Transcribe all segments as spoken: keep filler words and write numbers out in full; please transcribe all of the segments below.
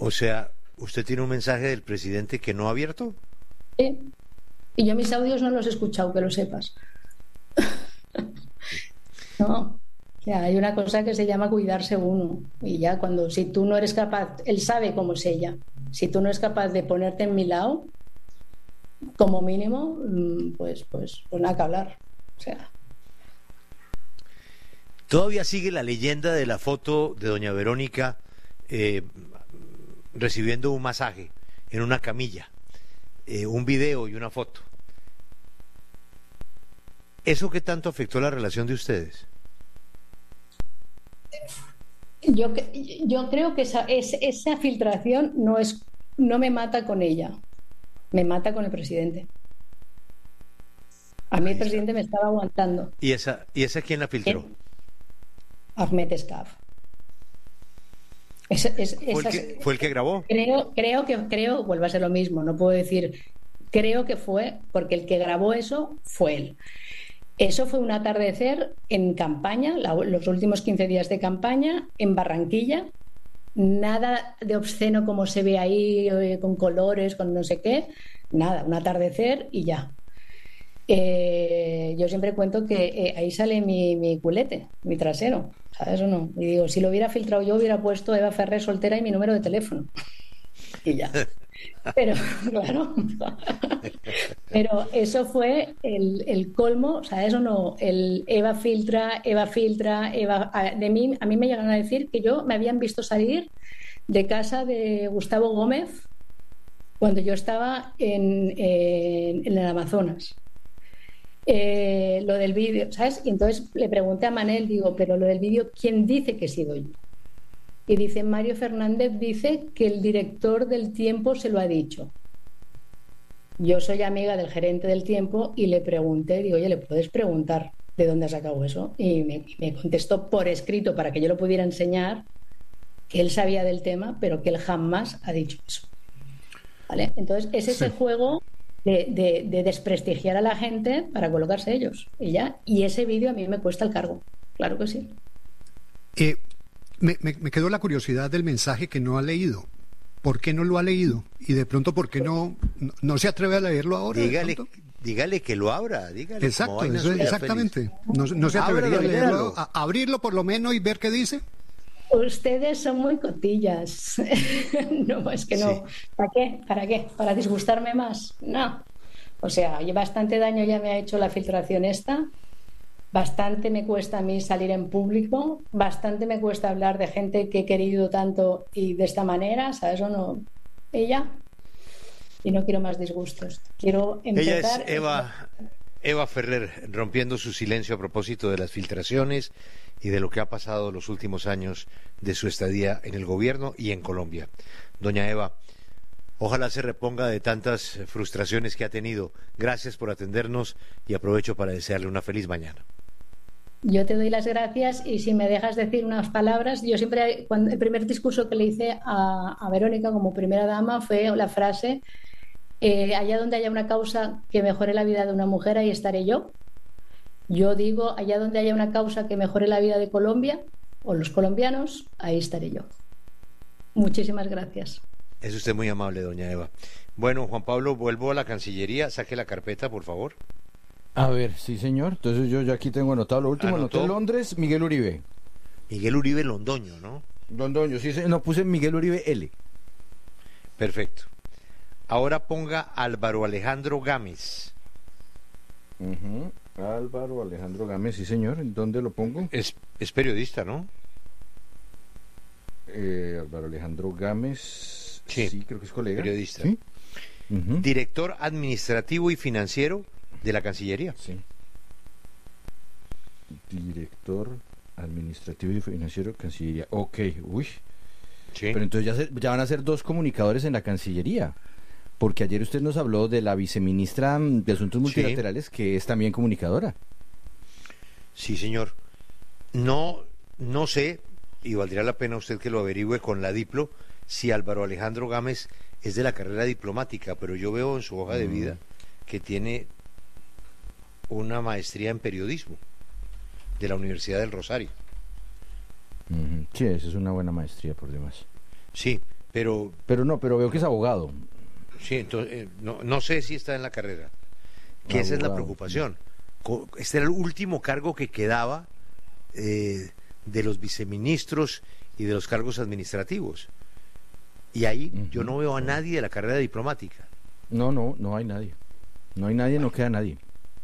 O sea, ¿usted tiene un mensaje del presidente que no ha abierto? Sí. Y yo mis audios no los he escuchado, que lo sepas. No. O sea, hay una cosa que se llama cuidarse uno. Y ya cuando, si tú no eres capaz, él sabe cómo es ella. Si tú no eres capaz de ponerte en mi lado, como mínimo, mm, pues, pues, pues nada que hablar. O sea, Todavía sigue la leyenda de la foto de doña Verónica eh, recibiendo un masaje en una camilla, eh, un video y una foto. ¿Eso qué tanto afectó la relación de ustedes? yo, que- yo creo que esa, es- esa filtración no es, no me mata con ella, me mata con el presidente. A mí el Ahí está. presidente me estaba aguantando. ¿Y esa, y esa quién la filtró? Eh, Ahmed Escaf. Es, es, ¿Fue el esas, que, fue el que grabó? creo, creo que creo, vuelve a ser lo mismo, no puedo decir, creo que fue, porque el que grabó eso fue él. Eso fue un atardecer en campaña, la- los últimos quince días de campaña, en Barranquilla. Nada de obsceno como se ve ahí, eh, con colores, con no sé qué. Nada, un atardecer y ya. Eh, yo siempre cuento que eh, ahí sale mi, mi culete, mi trasero, ¿sabes o no? Y digo, si lo hubiera filtrado yo, hubiera puesto Eva Ferrer soltera y mi número de teléfono. Y ya. Pero, claro. Pero eso fue el, el colmo, ¿sabes o no? El Eva filtra, Eva filtra, Eva. A, de mí, a mí me llegaron a decir que yo me habían visto salir de casa de Gustavo Gómez cuando yo estaba en, en, en el Amazonas. Eh, lo del vídeo, ¿sabes? Y entonces le pregunté a Manel, digo, pero lo del vídeo, ¿quién dice que he sido yo? Y dice, Mario Fernández dice que el director del Tiempo se lo ha dicho. Yo soy amiga del gerente del Tiempo y le pregunté, digo, oye, ¿le puedes preguntar de dónde ha sacado eso? Y me, me contestó por escrito para que yo lo pudiera enseñar, que él sabía del tema, pero que él jamás ha dicho eso. ¿Vale? Entonces, es ese Sí. juego de, de, de desprestigiar a la gente para colocarse ellos. Y ya. Y ese vídeo a mí me cuesta el cargo. Claro que sí. Eh, me, me, me quedó la curiosidad del mensaje que no ha leído. ¿Por qué no lo ha leído? Y de pronto, ¿por qué no, no, no se atreve a leerlo ahora? de Dígale, pronto? dígale que lo abra, dígale como Exacto, vaina eso- suya, exactamente. Félix. No, no se atrevería Ábralo a y leerlo, léalo. a, a abrirlo por lo menos y ver qué dice. Ustedes son muy cotillas. No, es que Sí. no. ¿Para qué? ¿Para qué? ¿Para disgustarme más? No. O sea, oye, bastante daño ya me ha hecho la filtración esta. Bastante me cuesta a mí salir en público. Bastante me cuesta hablar de gente que he querido tanto y de esta manera, ¿sabes o no? Ella. Y no quiero más disgustos. Quiero Ella es empezar. Eva, Eva Ferrer, rompiendo su silencio a propósito de las filtraciones y de lo que ha pasado los últimos años de su estadía en el gobierno y en Colombia. Doña Eva, ojalá se reponga de tantas frustraciones que ha tenido. Gracias por atendernos y aprovecho para desearle una feliz mañana. Yo te doy las gracias y si me dejas decir unas palabras, yo siempre, cuando el primer discurso que le hice a, a Verónica como primera dama fue la frase, eh, allá donde haya una causa que mejore la vida de una mujer, ahí estaré yo. Yo digo, allá donde haya una causa que mejore la vida de Colombia o los colombianos, ahí estaré yo. Muchísimas gracias. Es usted muy amable, doña Eva. Bueno, Juan Pablo, vuelvo a la Cancillería. Saque la carpeta, por favor. A ver, sí, señor. Entonces yo, yo aquí tengo anotado lo último. ¿Anotó? Anoté Londres, Miguel Uribe. Miguel Uribe Londoño, ¿no? Londoño, sí, se- no puse Miguel Uribe L. Perfecto. Ahora ponga Álvaro Alejandro Gámez. Ujú. Álvaro Alejandro Gámez, sí, señor. ¿En dónde lo pongo? Es, es periodista, ¿no? Eh, Álvaro Alejandro Gámez. Sí, creo que es colega. periodista. Sí. Ujú. Director administrativo y financiero de la Cancillería. Sí. Director administrativo y financiero, Cancillería. Ok, uy. Sí. Pero entonces ya, se- ya van a ser dos comunicadores en la Cancillería. Porque ayer usted nos habló de la viceministra mm, de Asuntos Multilaterales, que es también comunicadora. Sí, señor. No, no sé, y valdría la pena usted que lo averigüe con la Diplo, si Álvaro Alejandro Gámez es de la carrera diplomática, pero yo veo en su hoja de vida que tiene una maestría en periodismo de la Universidad del Rosario. Ujú. Sí, esa es una buena maestría por demás. Sí, pero... Pero no, pero veo que es abogado. Sí, entonces, eh, no, no sé si está en la carrera, que abogado. Esa es la preocupación. Este era el último cargo que quedaba eh, de los viceministros y de los cargos administrativos. Y ahí uh-huh. yo no veo a nadie de la carrera diplomática. No, no, no hay nadie. No hay nadie, no queda nadie.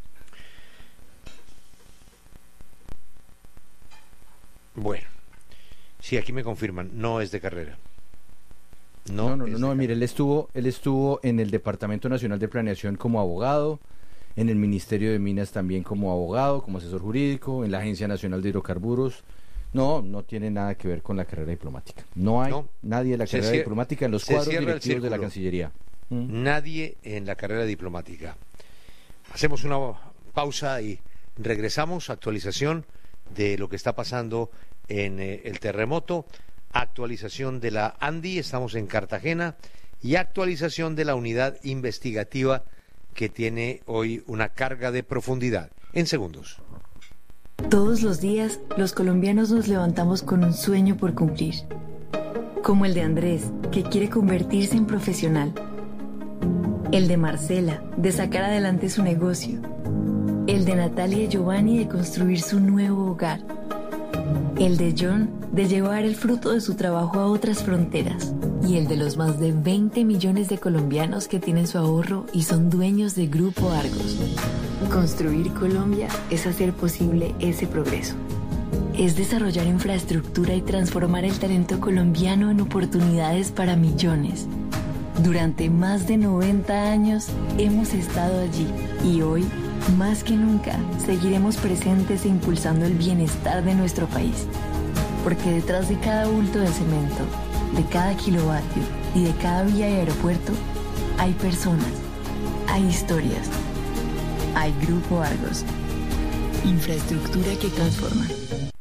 Bueno, sí, aquí me confirman, no es de carrera. No, no, no, no, no mire, él estuvo, él estuvo en el Departamento Nacional de Planeación como abogado, en el Ministerio de Minas también como abogado, como asesor jurídico, en la Agencia Nacional de Hidrocarburos. No, no tiene nada que ver con la carrera diplomática. No hay no. nadie de la carrera cier- diplomática en los cuadros directivos de la Cancillería. ¿Mm? Nadie en la carrera diplomática. Hacemos una pausa y regresamos. Actualización de lo que está pasando en eh, el terremoto, actualización de la ANDI, estamos en Cartagena, y actualización de la unidad investigativa que tiene hoy una carga de profundidad. En segundos. Todos los días, los colombianos nos levantamos con un sueño por cumplir. Como el de Andrés, que quiere convertirse en profesional. El de Marcela, de sacar adelante su negocio. El de Natalia y Giovanni, de construir su nuevo hogar. El de John, de llevar el fruto de su trabajo a otras fronteras. Y el de los más de veinte millones de colombianos que tienen su ahorro y son dueños de Grupo Argos. Construir Colombia es hacer posible ese progreso. Es desarrollar infraestructura y transformar el talento colombiano en oportunidades para millones. Durante más de noventa años hemos estado allí y hoy, más que nunca, seguiremos presentes e impulsando el bienestar de nuestro país. Porque detrás de cada bulto de cemento, de cada kilovatio y de cada vía y aeropuerto, hay personas, hay historias, hay Grupo Argos. Infraestructura que transforma.